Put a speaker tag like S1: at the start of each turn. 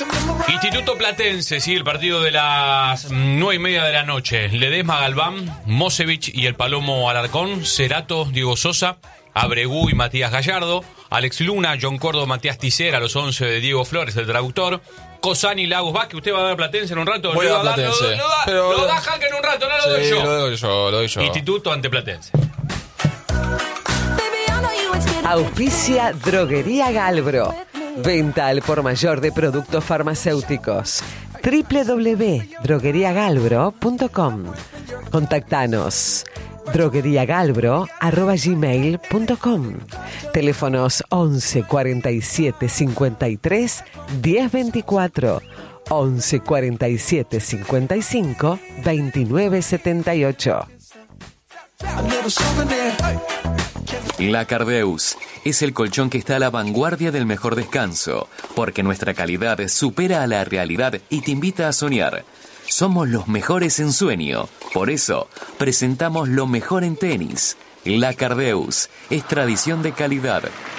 S1: Instituto Platense, sí, el partido de las 9:30 de la noche. Ledesma, Galván, Mosevich y el Palomo Alarcón, Cerato, Diego Sosa, Abregú y Matías Gallardo, Alex Luna, John Córdoba, Matías Tisera, a los 11 de Diego Flores, el traductor, Cosani, Lagos Vázquez. ¿Usted va a dar Platense en un rato?
S2: Voy a dar Platense.
S1: Lo da Jaque en un rato, no lo doy yo.
S2: Lo doy yo.
S1: Instituto ante Platense.
S3: Auspicia Droguería Galbro. Venta al por mayor de productos farmacéuticos. www.drogueriagalbro.com. Contactanos. drogueriagalbro@gmail.com. Teléfonos 11 47 53 10 24, 11 47 55 29 78.
S4: La Cardeus es el colchón que está a la vanguardia del mejor descanso, porque nuestra calidad supera a la realidad y te invita a soñar. Somos los mejores en sueño, por eso presentamos lo mejor en tenis. La Cardeus es tradición de calidad,